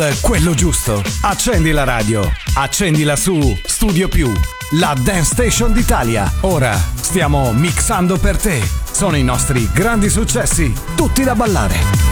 quello giusto. Accendi la radio, accendila su Studio Più, la dance station d'Italia. Ora stiamo mixando per te. Sono i nostri grandi successi, tutti da ballare.